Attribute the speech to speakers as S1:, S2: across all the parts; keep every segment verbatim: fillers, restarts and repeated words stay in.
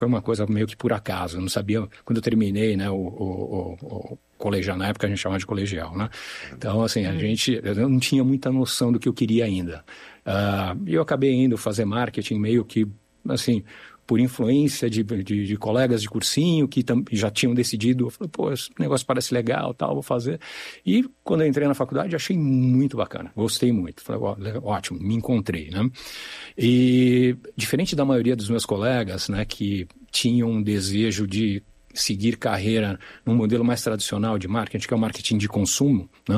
S1: foi uma coisa meio que por acaso. Eu não sabia, quando eu terminei, né, o, o, o, o colegial, na época a gente chamava de colegial, né? Então, assim, a gente, eu não tinha muita noção do que eu queria ainda. Uh, e eu acabei indo fazer marketing meio que, assim, por influência de, de, de colegas de cursinho que tam, já tinham decidido. Eu falei, pô, esse negócio parece legal, tal, vou fazer. E quando eu entrei na faculdade, achei muito bacana, gostei muito. Falei, ó, ótimo, me encontrei, né? E diferente da maioria dos meus colegas, né, que tinham um desejo de seguir carreira num modelo mais tradicional de marketing, que é o marketing de consumo, né?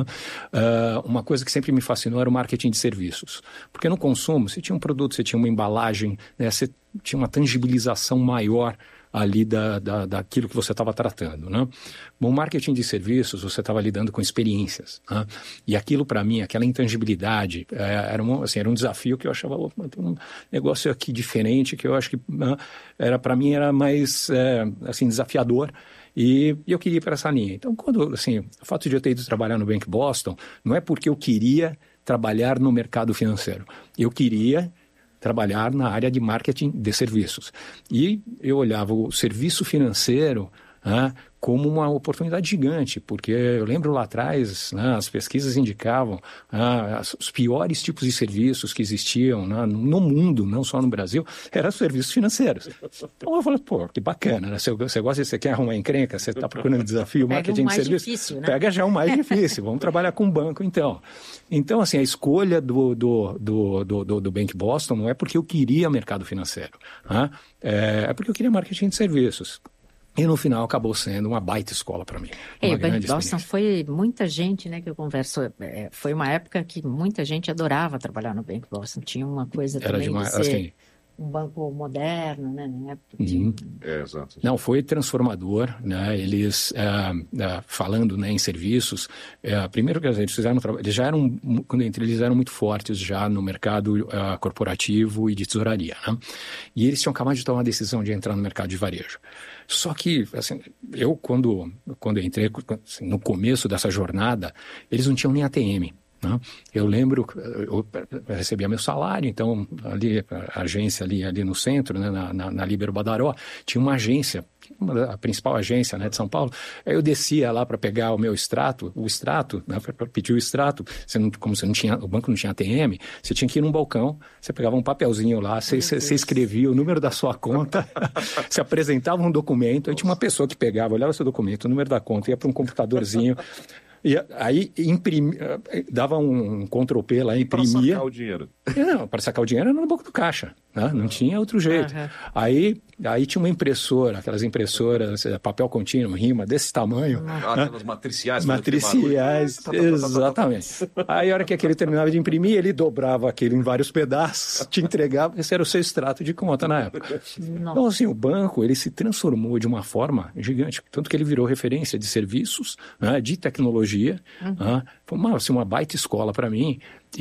S1: Uh, uma coisa que sempre me fascinou era o marketing de serviços. Porque no consumo, você tinha um produto, você tinha uma embalagem, né? Você tinha uma tangibilização maior ali da, da, daquilo que você estava tratando, né? Bom, marketing de serviços, você estava lidando com experiências, né? E aquilo, para mim, aquela intangibilidade, é, era, um, assim, era um desafio que eu achava, oh, tem um negócio aqui diferente, que eu acho que, né, era, para mim, era mais, é, assim, desafiador. E, e eu queria ir para essa linha. Então, quando, assim, o fato de eu ter ido trabalhar no Bank Boston, não é porque eu queria trabalhar no mercado financeiro. Eu queria trabalhar na área de marketing de serviços. E eu olhava o serviço financeiro, né, como uma oportunidade gigante, porque eu lembro lá atrás, né, as pesquisas indicavam, né, os piores tipos de serviços que existiam, né, no mundo, não só no Brasil, eram serviços financeiros. Então eu falei, pô, que bacana, né? Se você gosta, você quer arrumar encrenca, você está procurando desafio,
S2: pega
S1: marketing
S2: um
S1: de
S2: mais
S1: serviços,
S2: difícil, né?
S1: Pega já o mais difícil, vamos trabalhar com banco então. Então, assim, a escolha do, do, do, do, do, do Bank Boston não é porque eu queria mercado financeiro, né? é, é porque eu queria marketing de serviços. E no final acabou sendo uma baita escola para mim.
S2: É,
S1: Uma
S2: o Bank
S1: grande
S2: Boston
S1: experiência.
S2: foi muita gente, né, que eu converso. É, foi uma época que muita gente adorava trabalhar no Bank Boston. Tinha uma coisa
S1: Era
S2: também
S1: de uma,
S2: de ser
S1: assim,
S2: um banco moderno, né? Na época
S1: uhum.
S2: tinha...
S3: É, exato.
S1: Não, foi transformador, né? Eles, ah, ah, falando, né, em serviços, ah, primeiro que eles fizeram, eles já eram, quando eu entrei, eles eram muito fortes já no mercado ah, corporativo e de tesouraria, né? E eles tinham acabado de tomar a decisão de entrar no mercado de varejo. Só que, assim, eu quando, quando eu entrei, assim, no começo dessa jornada, eles não tinham nem A T M. Né? Eu lembro, eu recebia meu salário, então ali, a agência ali, ali no centro, né, na, na, na Líbero Badaró, tinha uma agência, uma, a principal agência, né, de São Paulo. Aí eu descia lá para pegar o meu extrato, o extrato, né, para pedir o extrato, você não, como você não tinha, o banco não tinha A T M, você tinha que ir num balcão, você pegava um papelzinho lá, você, você, você escrevia o número da sua conta, você apresentava um documento, aí tinha uma pessoa que pegava, olhava o seu documento, o número da conta, ia para um computadorzinho. E aí imprimi, dava um Ctrl-P lá, imprimia.
S3: Para sacar o dinheiro.
S1: Não, para sacar o dinheiro era no banco do caixa, né? Não tinha outro jeito.
S2: Uhum.
S1: Aí, aí tinha uma impressora, aquelas impressoras, papel contínuo, rima, desse tamanho.
S3: Ah,
S1: né?
S3: aquelas matriciais.
S1: Matriciais, exatamente. Aí a hora que aquele terminava de imprimir, ele dobrava aquele em vários pedaços, te entregava, esse era o seu extrato de conta na época.
S2: Não.
S1: Então, assim, o banco, ele se transformou de uma forma gigante, tanto que ele virou referência de serviços, né, de tecnologia. Uhum. Né? Foi uma, assim, uma baita escola para mim.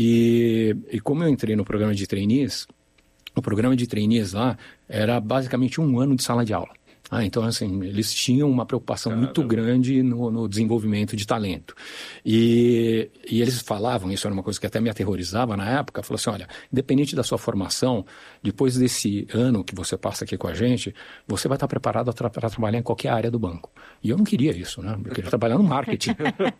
S1: E, e como eu entrei no programa de trainees, o programa de trainees lá era basicamente um ano de sala de aula. Ah, então, assim, eles tinham uma preocupação Caramba. muito grande no, no desenvolvimento de talento. E, e eles falavam, isso era uma coisa que até me aterrorizava na época, falou assim, olha, independente da sua formação, depois desse ano que você passa aqui com a gente, você vai estar preparado para tra- trabalhar em qualquer área do banco. E eu não queria isso, né? Eu queria trabalhar no marketing.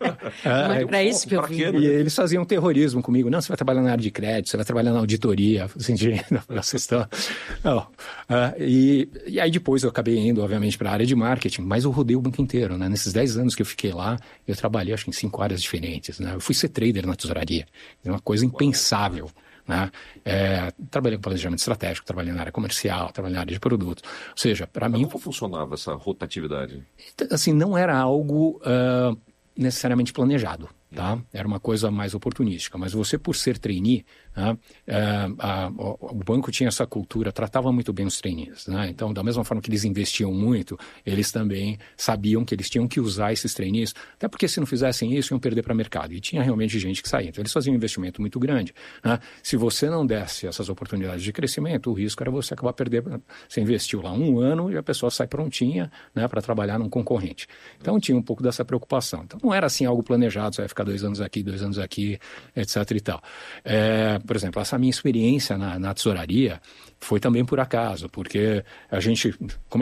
S2: é, para isso que eu vim.
S1: E eles faziam terrorismo comigo. Não, você vai trabalhar na área de crédito, você vai trabalhar na auditoria. Assim, vocês estão... Não. Uh, e, e aí depois eu acabei indo, obviamente, para a área de marketing, mas eu rodei o banco inteiro, né? Nesses dez anos que eu fiquei lá, eu trabalhei, acho que em cinco áreas diferentes, né? Eu fui ser trader na tesouraria. É uma coisa impensável, né? É, trabalhei com planejamento estratégico, trabalhei na área comercial, trabalhei na área de produtos. Ou seja, para mim...
S3: Como funcionava essa rotatividade?
S1: Assim, não era algo uh, necessariamente planejado, tá? Era uma coisa mais oportunística. Mas você, por ser trainee, né, uh, uh, o, o banco tinha essa cultura, tratava muito bem os trainees, né? Então, da mesma forma que eles investiam muito, eles também sabiam que eles tinham que usar esses trainees, até porque se não fizessem isso, iam perder para o mercado. E tinha realmente gente que saía. Então, eles faziam um investimento muito grande, né? Se você não desse essas oportunidades de crescimento, o risco era você acabar perdendo. Você investiu lá um ano e a pessoa sai prontinha, né, para trabalhar num concorrente. Então, tinha um pouco dessa preocupação. Então, não era assim algo planejado, você vai ficar ficar dois anos aqui, dois anos aqui, etc e tal. É, por exemplo, essa minha experiência na, na tesouraria foi também por acaso, porque a gente, como